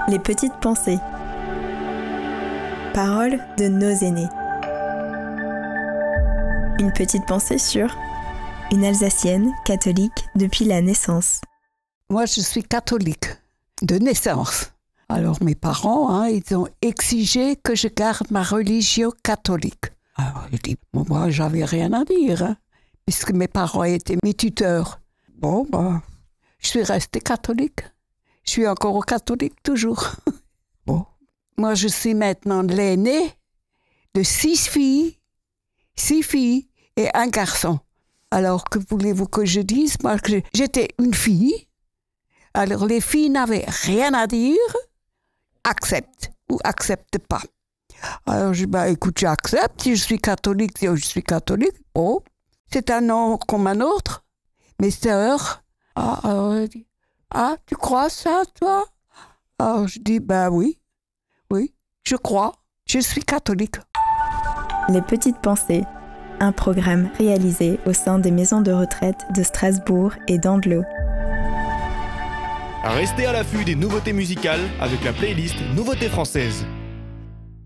Les petites pensées. Paroles de nos aînés. Une petite pensée sur une Alsacienne catholique depuis la naissance. Moi, je suis catholique de naissance. Alors mes parents, ils ont exigé que je garde ma religion catholique. Alors je dis, moi, j'avais rien à dire, puisque mes parents étaient mes tuteurs. Je suis restée catholique. Je suis encore catholique toujours. Moi, je suis maintenant l'aînée de 6 filles et un garçon. Alors, que voulez-vous que je dise? Moi, j'étais une fille. Alors, les filles n'avaient rien à dire. Accepte ou accepte pas. Alors, je dis, écoute, j'accepte. Si je suis catholique, je suis catholique. C'est un nom comme un autre. Mes sœurs, alors, elle dit, tu crois ça, toi? Alors, je dis, oui, je crois. Je suis catholique. Les petites pensées. Un programme réalisé au sein des maisons de retraite de Strasbourg et d'Andelot. Restez à l'affût des nouveautés musicales avec la playlist Nouveautés françaises.